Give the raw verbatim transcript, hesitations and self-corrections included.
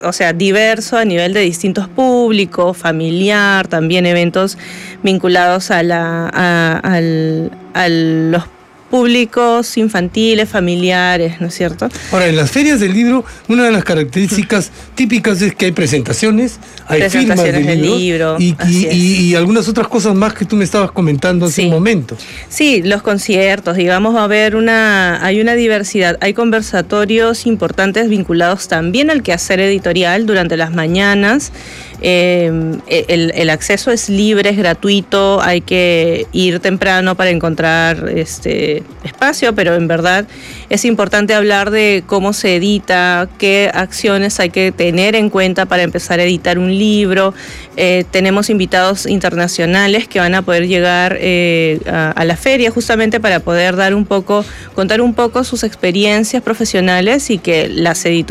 o sea, diverso a nivel de distintos públicos, familiar, también eventos vinculados a, la, a, al, a los públicos infantiles, familiares, ¿no es cierto? Ahora, en las ferias del libro, una de las características típicas es que hay presentaciones, hay presentaciones firmas de del libro, libro y, y, y, y algunas otras cosas más que tú me estabas comentando hace sí. un momento. Sí, los conciertos, digamos, va a haber una, hay una diversidad, hay conversatorios importantes vinculados también al quehacer editorial durante las mañanas. Eh, el, el acceso es libre, es gratuito, hay que ir temprano para encontrar este espacio, pero en verdad es importante hablar de cómo se edita, qué acciones hay que tener en cuenta para empezar a editar un libro. Eh, tenemos invitados internacionales que van a poder llegar eh, a, a la feria justamente para poder dar un poco, contar un poco sus experiencias profesionales y que las editoras